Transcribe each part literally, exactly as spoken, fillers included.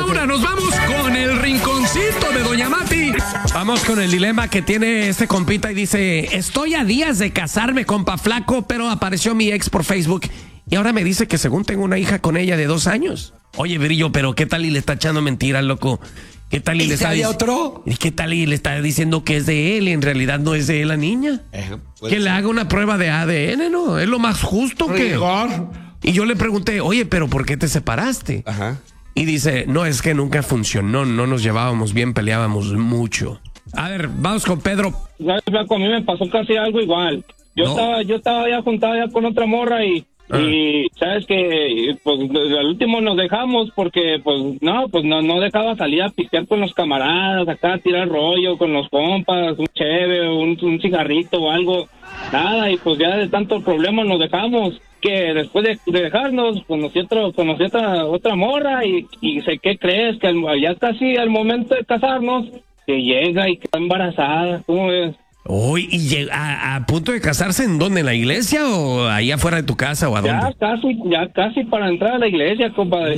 ahora nos vamos con el rinconcito de Doña Mati. Vamos con el dilema que tiene este compita y dice: estoy a días de casarme, compa flaco, pero apareció mi ex por Facebook y ahora me dice que según tengo una hija con ella de dos años. Oye, Brillo, pero ¿qué tal y le está echando mentiras, loco? ¿Qué tal y, ¿Y le está diciendo otro? ¿Y qué tal y le está diciendo que es de él y en realidad no es de él la niña? Eh, que ser. Le haga una prueba de A D N, ¿no? Es lo más justo que... Y yo le pregunté, oye, ¿pero por qué te separaste? Ajá. Y dice, no, es que nunca funcionó, no nos llevábamos bien, peleábamos mucho. A ver, vamos con Pedro. A mí me pasó casi algo igual. Yo no. estaba yo estaba ya juntado ya con otra morra y, ah. y sabes que pues al último nos dejamos porque pues no, pues no, no dejaba salir a pistear con los camaradas, acá a tirar rollo con los compas, un cheve, un, un cigarrito o algo, nada, y pues ya de tanto problema nos dejamos. Que después de, de dejarnos conocí otro conocí otra otra morra y, y sé qué crees que al, ya casi al momento de casarnos que llega y queda embarazada. ¿Cómo ves? Uy, ¿y llega a, a punto de casarse en dónde? ¿En la iglesia o ahí afuera de tu casa o a dónde? Ya casi, ya casi para entrar a la iglesia, compadre.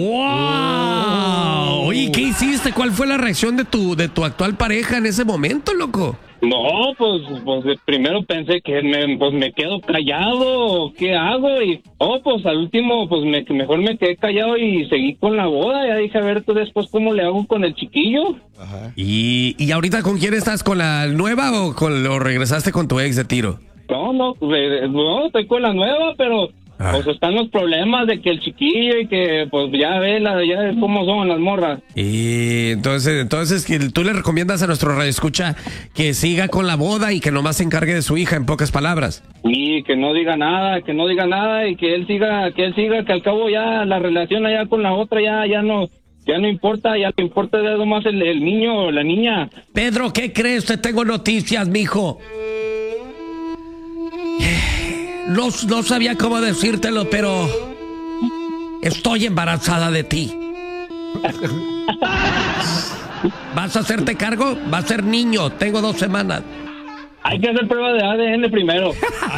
¡Wow! Oye, ¿qué hiciste? ¿Cuál fue la reacción de tu de tu actual pareja en ese momento, loco? No, pues, pues primero pensé que me, pues me quedo callado, ¿qué hago? Y, oh, pues al último, pues me, mejor me quedé callado y seguí con la boda. Ya dije, a ver, tú después, ¿cómo le hago con el chiquillo? Ajá. ¿Y, y ahorita con quién estás? ¿Con la nueva o, con, o regresaste con tu ex de tiro? No, no, no, estoy con la nueva, pero... Ah. Pues están los problemas de que el chiquillo y que pues ya ve la, ya ves cómo son las morras. Y entonces, entonces que tú le recomiendas a nuestro radioescucha que siga con la boda y que nomás se encargue de su hija, en pocas palabras. Y que no diga nada, que no diga nada y que él siga, que él siga, que al cabo ya la relación allá con la otra ya, ya no, ya no importa, ya le importa nada más el, el niño o la niña. Pedro, ¿qué crees? Te tengo noticias, mijo. No, no sabía cómo decírtelo, pero estoy embarazada de ti. ¿Vas a hacerte cargo? Va a ser niño, tengo dos semanas. Hay que hacer prueba de A D N primero.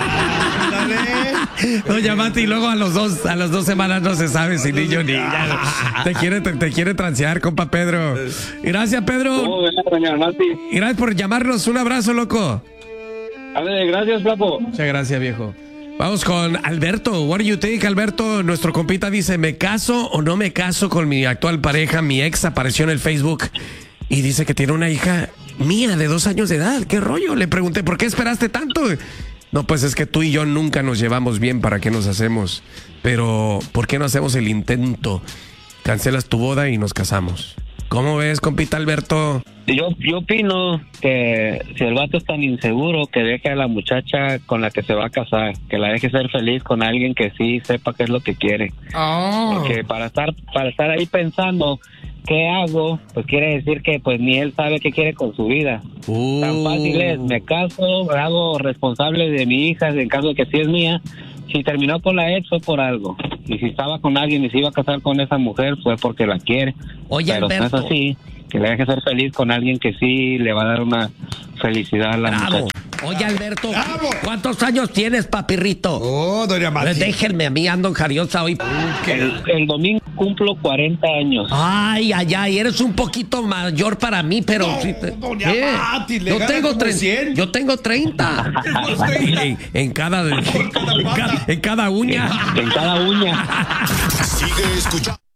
Doña Mati, y luego a los dos, a las dos semanas no se sabe si niño ni niña. Te quiere, te, te quiere transear, compa Pedro. Gracias, Pedro. Oh, doña Mati. Y gracias por llamarnos. Un abrazo, loco. A ver, gracias, flaco. Muchas gracias, viejo. Vamos con Alberto. What do you think, Alberto? Nuestro compita dice, ¿me caso o no me caso con mi actual pareja? Mi ex apareció en el Facebook y dice que tiene una hija mía de dos años de edad. ¿Qué rollo? Le pregunté, ¿por qué esperaste tanto? No, pues es que tú y yo nunca nos llevamos bien, ¿para qué nos hacemos? Pero, ¿por qué no hacemos el intento? Cancelas tu boda y nos casamos. ¿Cómo ves, compita Alberto? Yo, yo opino que si el vato es tan inseguro, que deje a la muchacha con la que se va a casar, que la deje ser feliz con alguien que sí sepa qué es lo que quiere. Oh. Porque para estar, para estar ahí pensando qué hago, pues quiere decir que pues ni él sabe qué quiere con su vida. Uh. Tan fácil es, me caso, hago responsable de mi hija en caso de que sí es mía. Si terminó con la ex fue por algo. Y si estaba con alguien y se iba a casar con esa mujer fue porque la quiere. Oye, pero Alberto, no es así, que le deje ser feliz con alguien que sí le va a dar una felicidad a la Bravo. muchacha. Oye, Alberto, Bravo. ¿Cuántos años tienes, papirrito? Oh, doña Mati. Déjenme a mí, ando en Jariosa hoy. El, el domingo cumplo cuarenta años. Ay, ay, ay, eres un poquito mayor para mí, pero... No, sí te, doña ¿qué? Mati, le yo, tengo como tre- yo tengo treinta. en, en, cada, en, cada, en cada uña. En cada uña. Sigue escuchando.